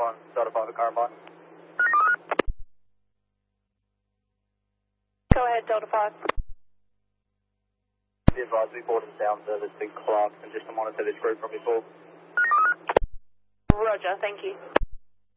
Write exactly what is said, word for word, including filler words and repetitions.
one, Delta five at Caravan. Go ahead, Delta five. Be advised, we boarded down service to Clark and just to monitor this group from before. Roger, thank you.